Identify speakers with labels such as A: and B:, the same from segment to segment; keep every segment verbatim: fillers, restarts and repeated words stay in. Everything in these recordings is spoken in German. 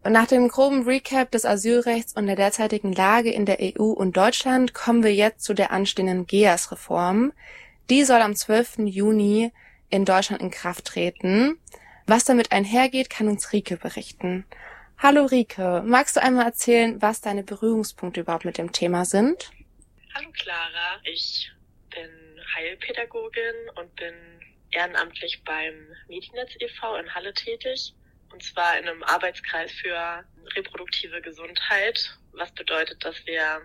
A: Nach dem groben Recap des Asylrechts und der derzeitigen Lage in der E U und Deutschland kommen wir jetzt zu der anstehenden G E A S-Reform. Die soll am zwölften Juni in Deutschland in Kraft treten. Was damit einhergeht, kann uns Rike berichten. Hallo Rike, magst du einmal erzählen, was deine Berührungspunkte überhaupt mit dem Thema sind?
B: Hallo Clara, ich bin Heilpädagogin und bin ehrenamtlich beim Medinetz e V in Halle tätig. Und zwar in einem Arbeitskreis für reproduktive Gesundheit, was bedeutet, dass wir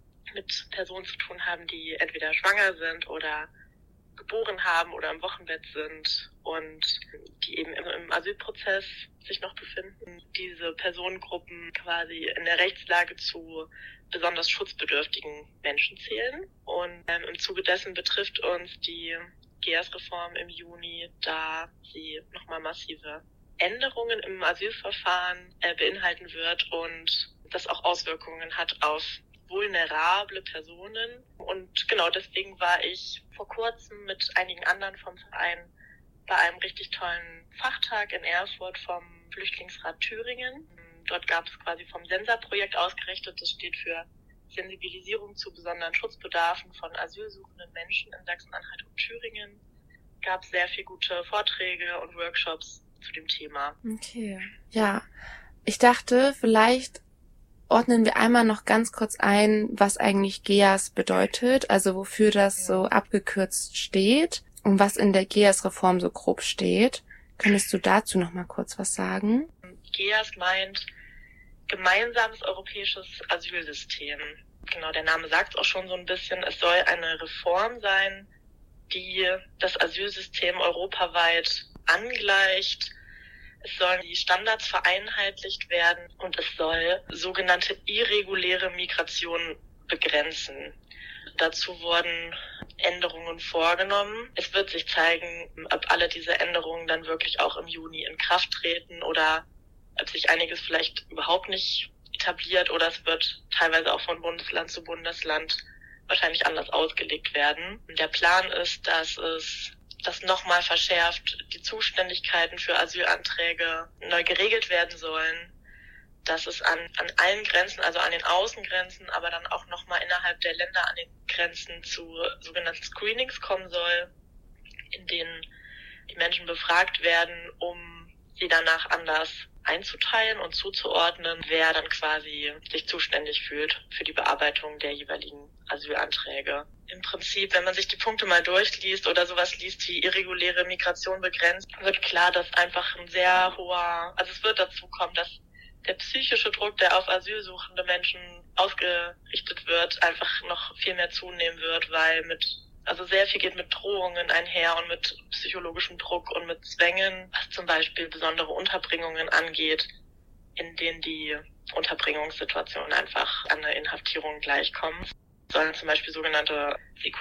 B: mit Personen zu tun haben, die entweder schwanger sind oder geboren haben oder im Wochenbett sind und die eben im Asylprozess sich noch befinden. Diese Personengruppen quasi in der Rechtslage zu besonders schutzbedürftigen Menschen zählen. Und ähm, im Zuge dessen betrifft uns die G E A S-Reform im Juni, da sie nochmal massive Änderungen im Asylverfahren äh, beinhalten wird und das auch Auswirkungen hat auf vulnerable Personen. Und genau deswegen war ich vor kurzem mit einigen anderen vom Verein bei einem richtig tollen Fachtag in Erfurt vom Flüchtlingsrat Thüringen. Dort gab es quasi vom Sensa-Projekt ausgerichtet, das steht für Sensibilisierung zu besonderen Schutzbedarfen von asylsuchenden Menschen in Sachsen-Anhalt und Thüringen. Gab sehr viele gute Vorträge und Workshops zu dem Thema.
A: Okay, ja. Ich dachte, vielleicht ordnen wir einmal noch ganz kurz ein, was eigentlich G E A S bedeutet, also wofür das so abgekürzt steht und was in der G E A S-Reform so grob steht. Könntest du dazu noch mal kurz was sagen?
B: G E A S meint gemeinsames europäisches Asylsystem. Genau, der Name sagt es auch schon so ein bisschen. Es soll eine Reform sein, die das Asylsystem europaweit angleicht. Es sollen die Standards vereinheitlicht werden und es soll sogenannte irreguläre Migration begrenzen. Dazu wurden Änderungen vorgenommen. Es wird sich zeigen, ob alle diese Änderungen dann wirklich auch im Juni in Kraft treten oder ob sich einiges vielleicht überhaupt nicht etabliert oder es wird teilweise auch von Bundesland zu Bundesland wahrscheinlich anders ausgelegt werden. Der Plan ist, dass es das nochmal verschärft, die Zuständigkeiten für Asylanträge neu geregelt werden sollen, dass es an, an allen Grenzen, also an den Außengrenzen, aber dann auch nochmal innerhalb der Länder an den Grenzen zu sogenannten Screenings kommen soll, in denen die Menschen befragt werden, um sie danach anders einzuteilen und zuzuordnen, wer dann quasi sich zuständig fühlt für die Bearbeitung der jeweiligen Asylanträge. Im Prinzip, wenn man sich die Punkte mal durchliest oder sowas liest wie irreguläre Migration begrenzt, wird klar, dass einfach ein sehr hoher, also es wird dazu kommen, dass der psychische Druck, der auf asylsuchende Menschen ausgerichtet wird, einfach noch viel mehr zunehmen wird, weil mit Also sehr viel geht mit Drohungen einher und mit psychologischem Druck und mit Zwängen, was zum Beispiel besondere Unterbringungen angeht, in denen die Unterbringungssituationen einfach an eine Inhaftierung gleichkommen. Es sollen zum Beispiel sogenannte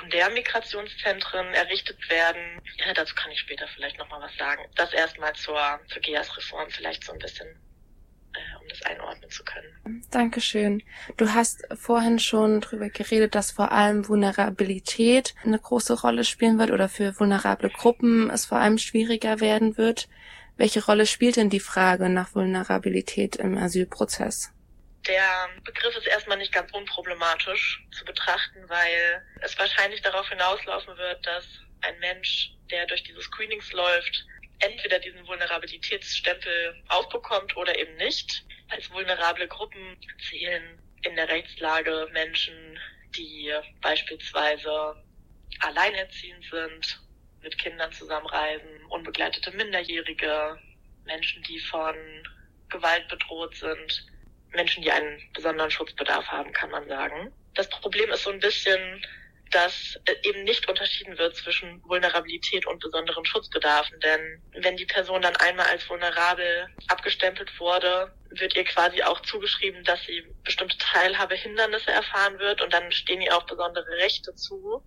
B: Sekundärmigrationszentren errichtet werden. Ja, dazu kann ich später vielleicht nochmal was sagen. Das erstmal zur, zur G E A S-Reform vielleicht so ein bisschen, äh, um das einordnen zu können.
A: Dankeschön. Du hast vorhin schon drüber geredet, dass vor allem Vulnerabilität eine große Rolle spielen wird oder für vulnerable Gruppen es vor allem schwieriger werden wird. Welche Rolle spielt denn die Frage nach Vulnerabilität im Asylprozess?
B: Der Begriff ist erstmal nicht ganz unproblematisch zu betrachten, weil es wahrscheinlich darauf hinauslaufen wird, dass ein Mensch, der durch diese Screenings läuft, entweder diesen Vulnerabilitätsstempel aufbekommt oder eben nicht. Als vulnerable Gruppen zählen in der Rechtslage Menschen, die beispielsweise alleinerziehend sind, mit Kindern zusammenreisen, unbegleitete Minderjährige, Menschen, die von Gewalt bedroht sind, Menschen, die einen besonderen Schutzbedarf haben, kann man sagen. Das Problem ist so ein bisschen, dass eben nicht unterschieden wird zwischen Vulnerabilität und besonderen Schutzbedarfen. Denn wenn die Person dann einmal als vulnerabel abgestempelt wurde, wird ihr quasi auch zugeschrieben, dass sie bestimmte Teilhabehindernisse erfahren wird und dann stehen ihr auch besondere Rechte zu,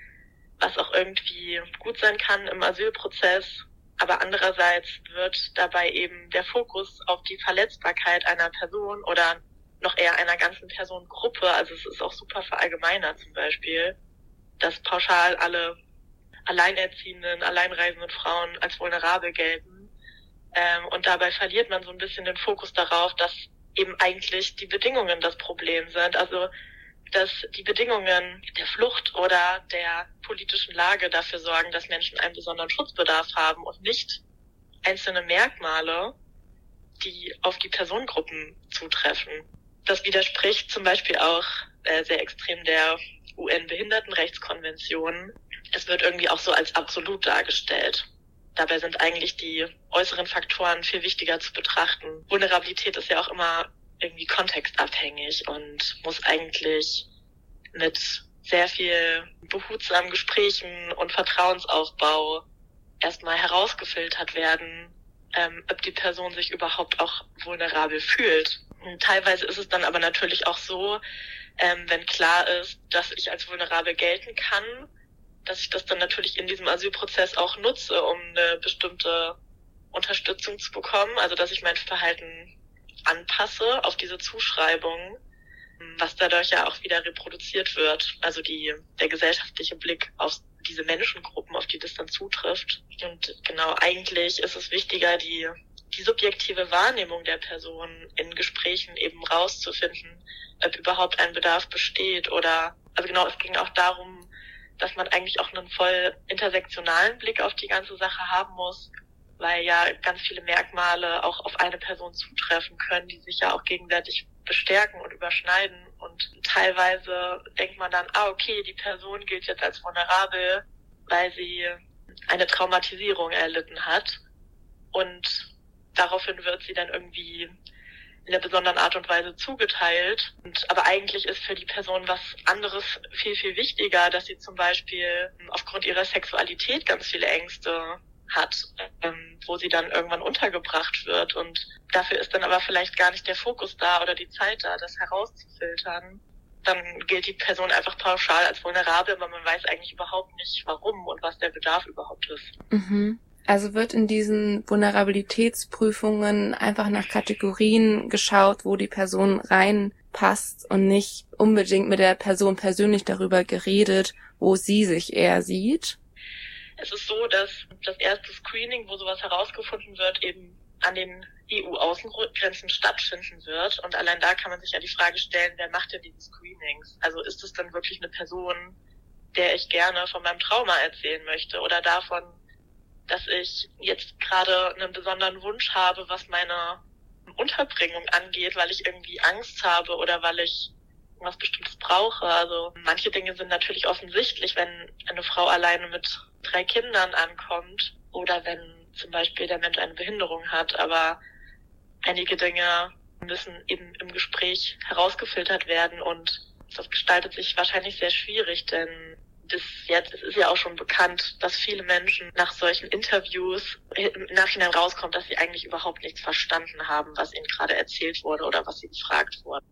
B: was auch irgendwie gut sein kann im Asylprozess. Aber andererseits wird dabei eben der Fokus auf die Verletzbarkeit einer Person oder noch eher einer ganzen Personengruppe, also es ist auch super verallgemeinert zum Beispiel, dass pauschal alle alleinerziehenden, alleinreisenden Frauen als vulnerabel gelten, Ähm, und dabei verliert man so ein bisschen den Fokus darauf, dass eben eigentlich die Bedingungen das Problem sind. Also dass die Bedingungen der Flucht oder der politischen Lage dafür sorgen, dass Menschen einen besonderen Schutzbedarf haben und nicht einzelne Merkmale, die auf die Personengruppen zutreffen. Das widerspricht zum Beispiel auch äh, sehr extrem der U N-Behindertenrechtskonvention. Es wird irgendwie auch so als absolut dargestellt. Dabei sind eigentlich die äußeren Faktoren viel wichtiger zu betrachten. Vulnerabilität ist ja auch immer irgendwie kontextabhängig und muss eigentlich mit sehr viel behutsamen Gesprächen und Vertrauensaufbau erstmal herausgefiltert werden, ähm, ob die Person sich überhaupt auch vulnerabel fühlt. Und teilweise ist es dann aber natürlich auch so, ähm, wenn klar ist, dass ich als vulnerabel gelten kann, dass ich das dann natürlich in diesem Asylprozess auch nutze, um eine bestimmte Unterstützung zu bekommen, also dass ich mein Verhalten anpasse auf diese Zuschreibung, was dadurch ja auch wieder reproduziert wird, also die der gesellschaftliche Blick auf diese Menschengruppen, auf die das dann zutrifft. Und genau, eigentlich ist es wichtiger, die die subjektive Wahrnehmung der Person in Gesprächen eben rauszufinden, ob überhaupt ein Bedarf besteht oder, also genau, es ging auch darum, dass man eigentlich auch einen voll intersektionalen Blick auf die ganze Sache haben muss, weil ja ganz viele Merkmale auch auf eine Person zutreffen können, die sich ja auch gegenseitig bestärken und überschneiden. Und teilweise denkt man dann, ah, okay, die Person gilt jetzt als vulnerabel, weil sie eine Traumatisierung erlitten hat. Und daraufhin wird sie dann irgendwie in einer besonderen Art und Weise zugeteilt. Und, aber eigentlich ist für die Person was anderes viel, viel wichtiger, dass sie zum Beispiel aufgrund ihrer Sexualität ganz viele Ängste hat, ähm, wo sie dann irgendwann untergebracht wird. Und dafür ist dann aber vielleicht gar nicht der Fokus da oder die Zeit da, das herauszufiltern. Dann gilt die Person einfach pauschal als vulnerabel, aber man weiß eigentlich überhaupt nicht, warum und was der Bedarf überhaupt ist.
A: Mhm. Also wird in diesen Vulnerabilitätsprüfungen einfach nach Kategorien geschaut, wo die Person reinpasst und nicht unbedingt mit der Person persönlich darüber geredet, wo sie sich eher sieht?
B: Es ist so, dass das erste Screening, wo sowas herausgefunden wird, eben an den E U-Außengrenzen stattfinden wird. Und allein da kann man sich ja die Frage stellen, wer macht denn diese Screenings? Also ist es dann wirklich eine Person, der ich gerne von meinem Trauma erzählen möchte oder davon, dass ich jetzt gerade einen besonderen Wunsch habe, was meine Unterbringung angeht, weil ich irgendwie Angst habe oder weil ich was Bestimmtes brauche. Also manche Dinge sind natürlich offensichtlich, wenn eine Frau alleine mit drei Kindern ankommt oder wenn zum Beispiel der Mensch eine Behinderung hat. Aber einige Dinge müssen eben im Gespräch herausgefiltert werden und das gestaltet sich wahrscheinlich sehr schwierig, denn bis jetzt es ist ja auch schon bekannt, dass viele Menschen nach solchen Interviews im Nachhinein rauskommt, dass sie eigentlich überhaupt nichts verstanden haben, was ihnen gerade erzählt wurde oder was sie gefragt wurden.